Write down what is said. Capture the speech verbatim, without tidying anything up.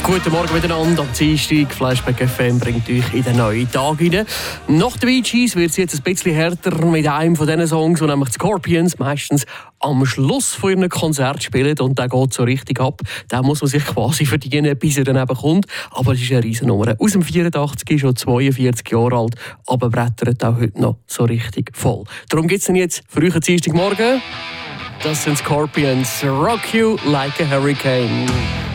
Guten Morgen miteinander. Am Dienstag Flashback F M bringt euch in den neuen Tag hinein. Nach den Bee Gees wird es jetzt ein bisschen härter mit einem von diesen Songs, die nämlich die Scorpions meistens am Schluss von ihrem Konzert spielen. Und der geht so richtig ab. Da muss man sich quasi verdienen, bis er dann eben kommt. Aber es ist eine Riesennummer. Aus dem vierundachtzig, schon zweiundvierzig Jahre alt, aber brettert auch heute noch so richtig voll. Darum gibt es jetzt für euch am Dienstagmorgen. Das sind Scorpions. Rock You Like a Hurricane.